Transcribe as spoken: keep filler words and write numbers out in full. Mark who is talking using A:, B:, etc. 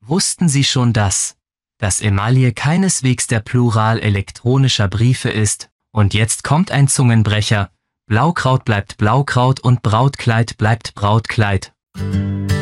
A: Wussten Sie schon das? Dass Emaille keineswegs der Plural elektronischer Briefe ist? Und jetzt kommt ein Zungenbrecher. Blaukraut bleibt Blaukraut und Brautkleid bleibt Brautkleid.